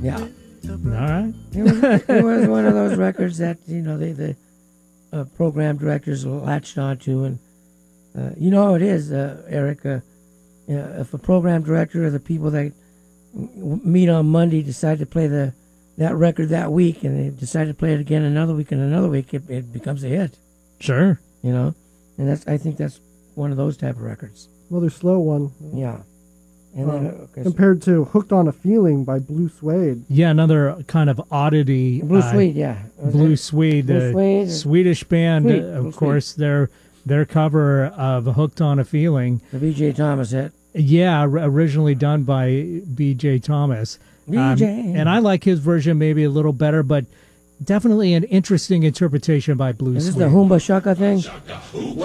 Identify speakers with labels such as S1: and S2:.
S1: Yeah.
S2: All right.
S1: It was one of those records that, the program directors latched onto. And you know how it is, Eric. If a program director or the people that meet on Monday decide to play that record that week, and they decide to play it again another week and another week, it becomes a hit.
S2: Sure.
S1: And I think that's one of those type of records.
S3: Another slow one.
S1: Yeah. And then,
S3: compared to Hooked on a Feeling by Blue Suede.
S2: Yeah, another kind of oddity.
S1: Blue Suede, yeah.
S2: Blue Suede,
S1: Blue Suede,
S2: Swedish band, of course, their cover of Hooked on a Feeling.
S1: The B.J. Thomas hit.
S2: Yeah, originally done by B.J. Thomas.
S1: B.J.
S2: And I like his version maybe a little better, but definitely an interesting interpretation by Blue Suede.
S1: Is this the Hoomba Shaka thing?